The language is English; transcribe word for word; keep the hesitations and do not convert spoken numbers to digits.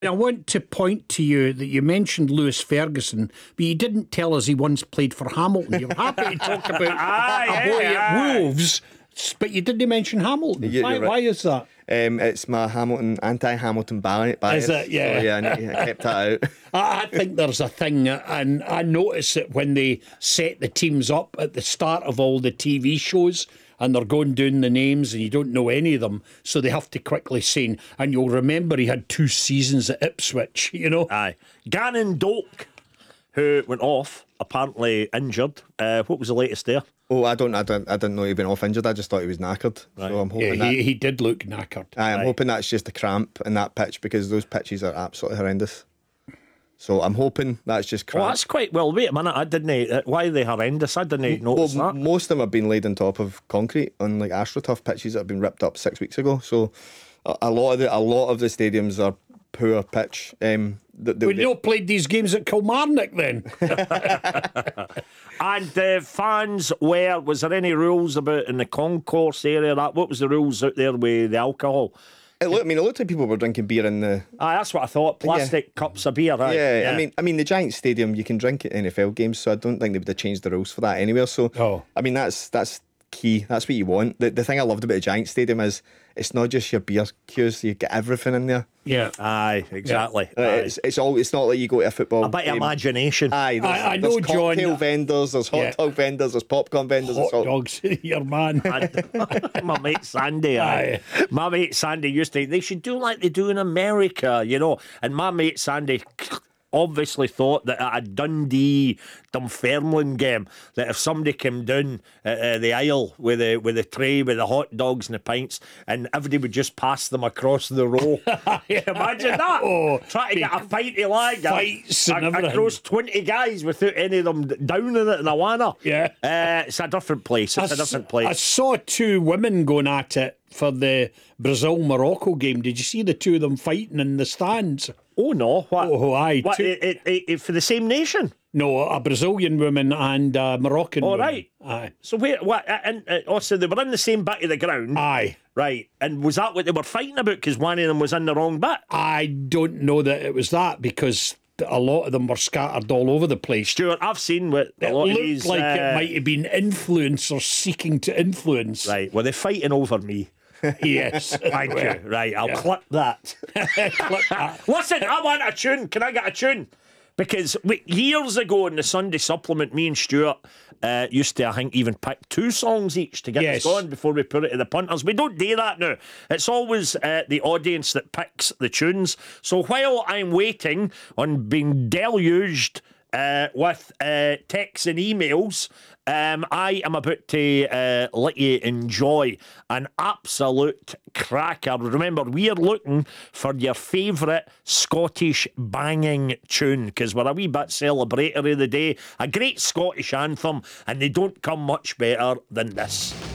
I want to point to you that you mentioned Lewis Ferguson, but you didn't tell us he once played for Hamilton. You're happy to talk about aye, a boy aye, at aye. Wolves, but you didn't mention Hamilton. You- why, you're right. why is that? Um, it's my Hamilton anti-Hamilton bias. Is it? Yeah. So, yeah, I, need, I kept that out. I, I think there's a thing, and I notice it when they set the teams up at the start of all the T V shows, and they're going down the names, and you don't know any of them, so they have to quickly say. And you'll remember he had two seasons at Ipswich. You know. Aye. Gannon Doak, who went off, apparently injured. Uh, what was the latest there? Oh, I don't, I don't, I didn't know he'd been off injured. I just thought he was knackered. Right. So I'm hoping Yeah, that. he, he did look knackered. Aye, I'm Right. hoping that's just a cramp in that pitch, because those pitches are absolutely horrendous. So I'm hoping that's just cramp. Well, that's quite well. Wait a minute, I didn't. Uh, why are they horrendous? I didn't notice Well, that. m- most of them have been laid on top of concrete on like AstroTurf pitches that have been ripped up six weeks ago. So a, a lot of the a lot of the stadiums are poor pitch. Um, the, the, Would you not played these games at Kilmarnock then? And uh, fans were, was there any rules about in the concourse area? That what was the rules out there with the alcohol? it looked, I mean, it looked like people were drinking beer in the. Ah, that's what I thought. Plastic cups of beer. Right? Yeah, I mean, I mean, the Giants Stadium you can drink at N F L games, so I don't think they would have changed the rules for that anywhere. So, Oh. I mean, that's that's key. That's what you want. The the thing I loved about the Giants Stadium is it's not just your beer queues; you get everything in there. Yeah. aye, exactly. Uh, Aye. It's it's all. It's not like you go to a football. a bit of game. imagination. Aye, there's, I- I there's know, John. cocktail vendors, there's hot Yeah. dog vendors, there's popcorn vendors. Hot it's all- dogs, your man. And my mate Sandy, aye. my mate Sandy used to. They should do like they do in America, you know. And my mate Sandy obviously thought that at a Dundee Dunfermline game, that if somebody came down uh, uh, the aisle with a with a tray with the hot dogs and the pints, and everybody would just pass them across the row. Imagine that! Oh, trying to get a pinty lager fights and a- everything. across twenty guys without any of them downing it in a wanna. Yeah. uh, it's a different place. It's I a different s- place. I saw two women going at it for the Brazil-Morocco game. Did you see the two of them fighting in the stands? Oh no! What? Oh, aye, What? two- It, it, it, it- for the same nation? No, a Brazilian woman and a Moroccan All woman. right. Aye. So where? What? uh, And uh, also, they were in the same bit of the ground, Aye. right? And was that what they were fighting about? Because one of them was in the wrong bit. I don't know that it was that, because a lot of them were scattered all over the place. Stuart, I've seen what a It lot of looked these. like uh, it might have been influencers seeking to influence. Right. Well, they're fighting over me. Yes. Thank you. Right. I'll Yeah. clip that. Clip that. Listen, I want a tune. Can I get a tune? Because we, years ago in the Sunday supplement, me and Stuart uh, used to, I think, even pick two songs each to get Yes. us going before we put it to the punters. We don't do that now. It's always uh, the audience that picks the tunes. So while I'm waiting on being deluged uh, with uh, texts and emails, um, I am about to uh, let you enjoy an absolute cracker. Remember, we are looking for your favourite Scottish banging tune, because we're a wee bit celebratory of the day. A great Scottish anthem, and they don't come much better than this.